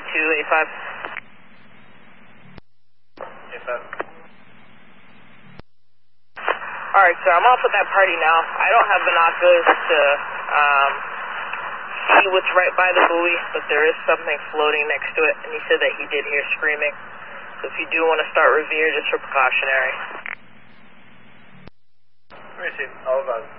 A5. Alright, so I'm off at that party now. I don't have binoculars to see what's right by the buoy, but there is something floating next to it, and he said that he did hear screaming. So if you do want to start Revere, just for precautionary. Receive, all of us.